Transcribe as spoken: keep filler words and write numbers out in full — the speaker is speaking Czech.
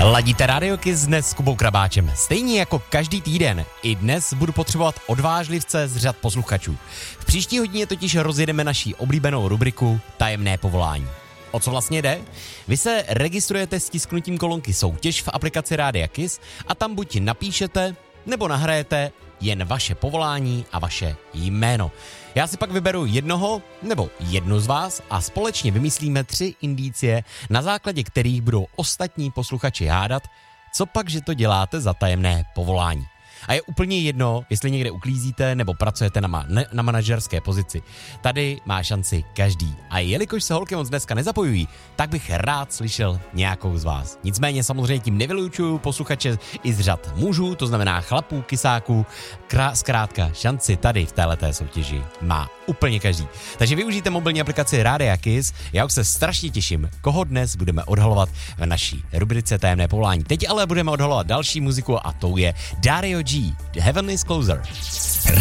Ladíte Radio Kiss dnes s Kubou Krabáčem. Stejně jako každý týden, i dnes budu potřebovat odvážlivce z řad posluchačů. V příští hodině totiž rozjedeme naší oblíbenou rubriku Tajemné povolání. O co vlastně jde? Vy se registrujete s tisknutím kolonky soutěž v aplikaci Rádia Kiss a tam buď napíšete, nebo nahrajete jen vaše povolání a vaše jméno. Já si pak vyberu jednoho nebo jednu z vás a společně vymyslíme tři indicie, na základě kterých budou ostatní posluchači hádat, co pak, že to děláte za tajemné povolání. A je úplně jedno, jestli někde uklízíte nebo pracujete na, ma- na manažerské pozici. Tady má šanci každý. A jelikož se holky moc dneska nezapojují, tak bych rád slyšel nějakou z vás. Nicméně samozřejmě tím nevylučuju posluchače i z řad mužů, to znamená chlapů, kysáků. Krá- zkrátka šanci tady v téhleté soutěži má úplně každý. Takže využijte mobilní aplikaci Rádia Kiss. Já už se strašně těším, koho dnes budeme odhalovat v naší rubrice Tajemné povolání. Teď ale budeme odhalovat další muziku a tou je Dario G. The Heavenly Closer.